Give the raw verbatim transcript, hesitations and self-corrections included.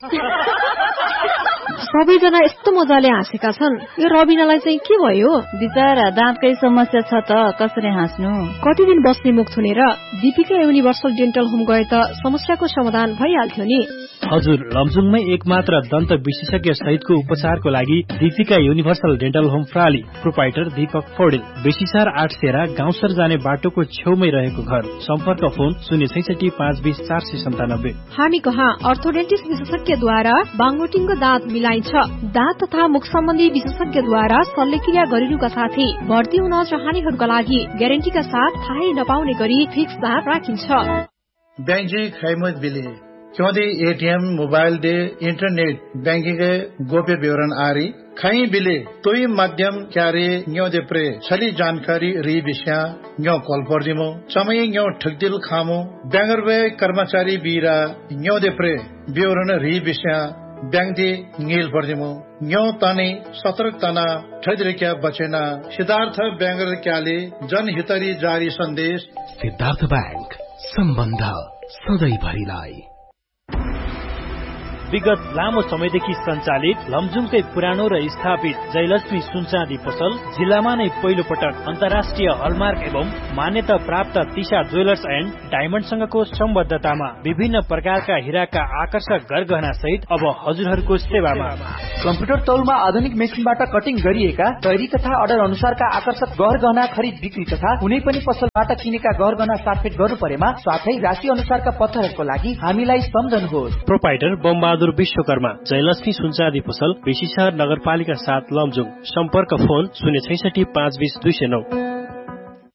सबैजना यस्तो मजाले हाँसेका छन्, यो रबिनालाई चाहिँ के भयो? बिचारा दाँतकै समस्या छ त, कसरी हाँस्नु? कति दिन बस्ने मुख थुनेर दीपिका युनिभर्सल डेन्टल होम गए त समस्याको समाधान भइहाल्थ्यो नि। हजुर, लमजुङमै एकमात्र दन्त विशेषज्ञ सहितको उपचारको लागि Deepika universal dental home प्राली। Proprietor Deepak Paudel. बेसीसार आठ सेरा गाउँसर जाने बाटोको छेउमै रहेको घर। सम्पर्क फोन शून्य छैसठी पाँच बीस चार सय सन्तानब्बे। हामी कहाँ अर्थोडेन्टिस्ट विशेषज्ञद्वारा बाङोटिङको दाँत मिलाइन्छ। दाँत तथा मुख सम्बन्धी विशेषज्ञद्वारा शल्यक्रिया गरिनुका साथै भर्ती हुन चाहनेहरूका लागि ग्यारेन्टीका साथ थाहै नपाउने गरी फिक्स दाँत राखिन्छ। बैंजी खैमत बिले क्योंकि ATM mobile they internet banking के गोप्य विवरण आरी खई बिले तोई माध्यम क्यारे न्यो दे प्रे छली जानकारी री विषय न्यो कॉल पर दिमो समय न्यो ठगदिल खामो बैंगरवे कर्मचारी बीरा न्यो दे प्रे विवरण री विषय बैंक दे नील पर दिमो न्यो ताने सतर्क तना ठगदिल बचेना। सिद्धार्थ बैंगर क्याले जनहितरी जारी संदेश। सिद्धार्थ बैंक, सम्बन्ध सधैँभरिलाई। विगत लामो समयदेखि सञ्चालित लमजुङकै पुरानो र स्थापित जयलक्ष्मी सुनचाँदी पसल जिल्लामा नै पहिलो पटक अन्तर्राष्ट्रिय हलमार्क एवं मान्यता प्राप्त तिशा ज्वेलर्स एन्ड डायमण्डसँगको सम्बद्धतामा विभिन्न प्रकारका हिराका आकर्षक गरगहना सहित अब हजुरहरूको सेवामा। कम्प्युटर तौलमा आधुनिक मेसिनबाट कटिङ गरिएका तयारी तथा अर्डर अनुसारका आकर्षक गहना खरिद बिक्री तथा कुनै पनि पसलबाट किनेका गहना साटफेट गर्नु परेमा साथै राशि अनुसारका पत्थरहरूको लागि हामीलाई सम्झनुहोस्। प्रोपाइटर बमबहादुर विश्वकर्मा, जयलक्ष्मी सुनचाँदी पसल, बेसीसार नगरपालिका सात लमजुङ। सम्पर्क फोन शून्य छैसठी पाँच बीस दुई सय नौ।